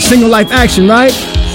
Single Life Action, right?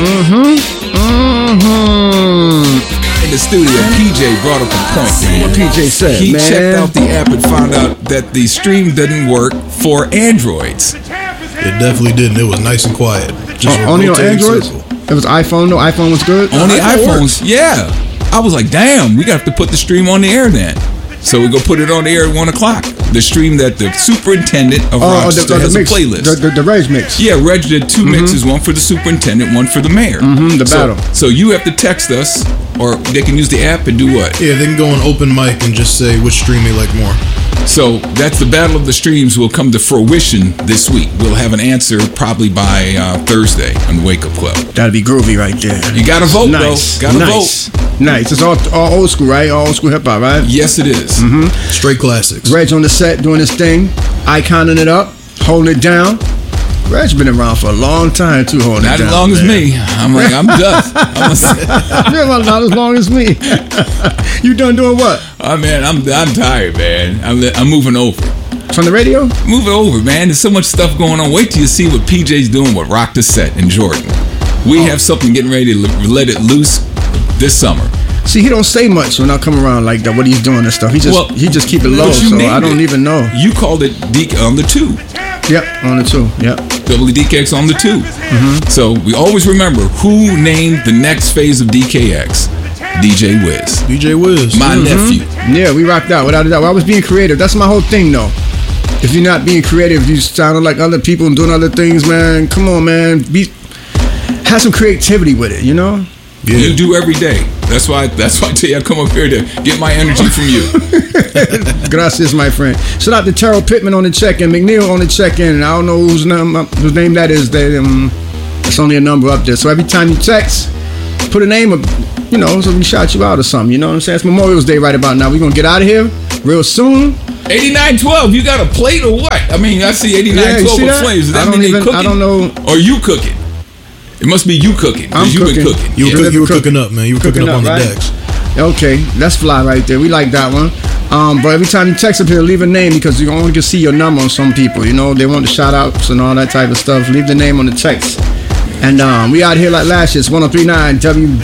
In the studio, PJ brought up a point, man. What PJ said, He man. checked out the app and found out that the stream doesn't work for Androids. It definitely didn't. It was nice and quiet. Just a Only on rotating Android? circle. It was iPhone, no, iPhone was good? On the iPhone iPhones, yeah. I was like, damn, we got to put the stream on the air then. So we go put it on the air at 1 o'clock. The stream that the superintendent of Rochester has mix, a playlist. The Reg mix. Yeah, Reg did two mixes, one for the superintendent, one for the mayor. The battle. So you have to text us, or they can use the app and do what? Yeah, they can go on open mic and just say which stream they like more. So that's the battle of the streams will come to fruition this week. We'll have an answer probably by Thursday on the Wake Up Club. That'd be groovy right there. You got to vote, Nice. though. Got to Nice. vote. Nice. It's all old school, right? All old school hip hop, right? Yes, it is. Straight classics. Reg on the set doing his thing, iconing it up, holding it down. Reg's been around for a long time too, holding Not it as down. long as me. I'm like, I'm done. Yeah, not as long as me. You done doing what? Oh man, I'm tired, man. I'm moving over. From the radio? Moving over, man. There's so much stuff going on. Wait till you see what PJ's doing with Rock the Set in Jordan. We have something getting ready to let it loose this summer. See, he don't say much when I come around like that. What he's doing and stuff. He just keep it low, but you so named I don't it. even know. You called it on the 2. Yep, on the 2. Yep. WDKX on the 2. So we always remember who named the next phase of DKX. DJ Wiz. DJ Wiz. My nephew. Yeah, we rocked out without a doubt. I was being creative. That's my whole thing, though. If you're not being creative, you sounding like other people and doing other things, man. Come on, man. Have some creativity with it, you know? Yeah. You do every day. That's why I tell you I come up here to get my energy from you. Gracias, my friend. Shout out to Terrell Pittman on the check-in, McNeil on the check-in. I don't know whose name that is. It's only a number up there. So every time you text, put a name of, so we shout you out or something. You know what I'm saying? It's Memorial's Day right about now. We're going to get out of here real soon. 8912, you got a plate or what? I mean, I see 8912 with flames. Does that mean they cooking? I don't know. Or you cooking? It must be you cooking. I'm You've cooking. been cooking. You were cooking up, man. You were cooking up on the decks. Okay, that's fly right there. We like that one. But every time you text up here, leave a name because you only can see your number on some people. They want the shout outs and all that type of stuff. Leave the name on the text. And we out here like last year. It's 103.9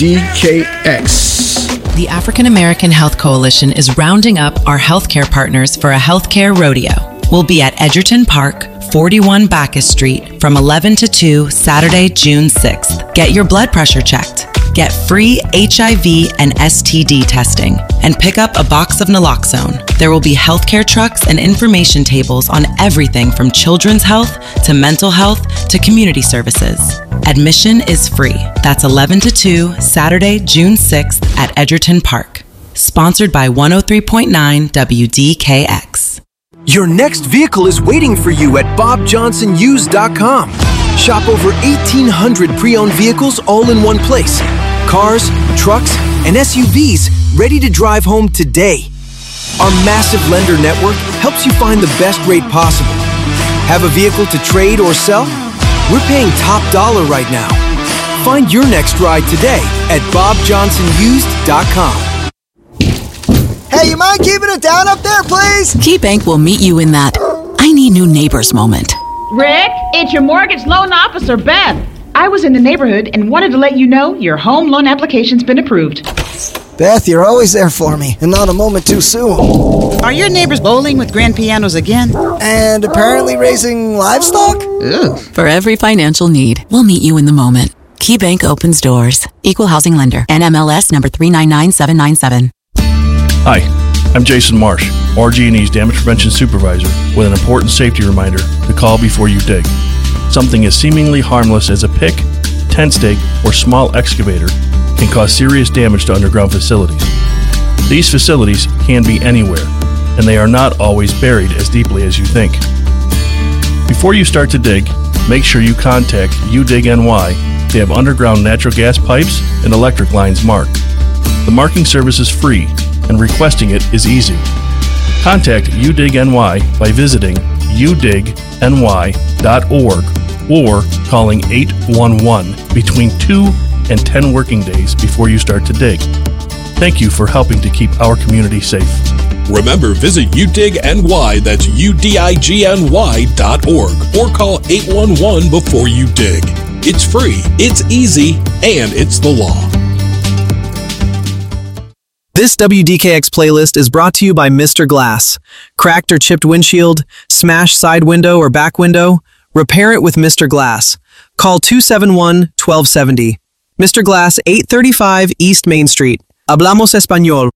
WDKX. The African American Health Coalition is rounding up our healthcare partners for a healthcare rodeo. We'll be at Edgerton Park, 41 Bacchus Street, from 11 to 2, Saturday, June 6th. Get your blood pressure checked. Get free HIV and STD testing. And pick up a box of naloxone. There will be healthcare trucks and information tables on everything from children's health to mental health to community services. Admission is free. That's 11 to 2, Saturday, June 6th at Edgerton Park. Sponsored by 103.9 WDKX. Your next vehicle is waiting for you at BobJohnsonUsed.com. Shop over 1,800 pre-owned vehicles all in one place. Cars, trucks, and SUVs ready to drive home today. Our massive lender network helps you find the best rate possible. Have a vehicle to trade or sell? We're paying top dollar right now. Find your next ride today at BobJohnsonUsed.com. Hey, you mind keeping it down up there, please? KeyBank will meet you in that I need new neighbors moment. Rick, it's your mortgage loan officer, Beth. I was in the neighborhood and wanted to let you know your home loan application's been approved. Beth, you're always there for me, and not a moment too soon. Are your neighbors bowling with grand pianos again? And apparently raising livestock? Ugh. For every financial need, we'll meet you in the moment. KeyBank opens doors. Equal housing lender. NMLS number 399797. Hi, I'm Jason Marsh, RG&E's Damage Prevention Supervisor, with an important safety reminder to call before you dig. Something as seemingly harmless as a pick, tent stake, or small excavator can cause serious damage to underground facilities. These facilities can be anywhere, and they are not always buried as deeply as you think. Before you start to dig, make sure you contact UDIG NY. They have underground natural gas pipes and electric lines marked. The marking service is free, and requesting it is easy. Contact UDIG NY by visiting udigny.org or calling 811 between 2 and 10 working days before you start to dig. Thank you for helping to keep our community safe. Remember, visit UDIGNY, that's UDIGNY.org, or call 811 before you dig. It's free, it's easy, and it's the law. This WDKX playlist is brought to you by Mr. Glass. Cracked or chipped windshield, smashed side window or back window? Repair it with Mr. Glass. Call 271-1270. Mr. Glass, 835 East Main Street. Hablamos Español.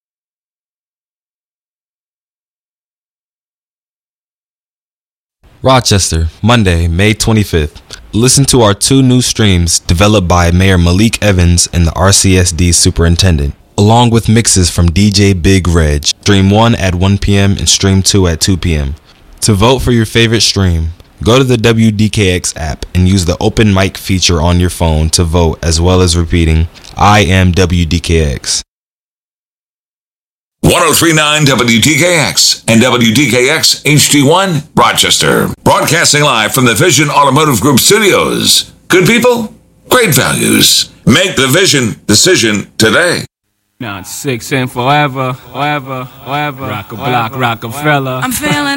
Rochester, Monday, May 25th. Listen to our 2 new streams developed by Mayor Malik Evans and the RCSD Superintendent, along with mixes from DJ Big Reg. Stream 1 at 1 p.m. and Stream 2 at 2 p.m. To vote for your favorite stream, go to the WDKX app and use the open mic feature on your phone to vote, as well as repeating, I am WDKX. 1039 WDKX and WDKX HD1 Rochester. Broadcasting live from the Vision Automotive Group studios. Good people, great values. Make the Vision decision today. Now it's 6 and forever. Rock-a-block, Rockefeller. I'm feeling